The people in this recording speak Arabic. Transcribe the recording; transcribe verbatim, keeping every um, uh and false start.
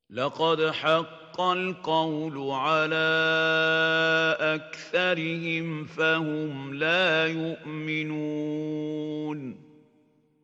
لقد حق القول على أكثرهم فهم لا يؤمنون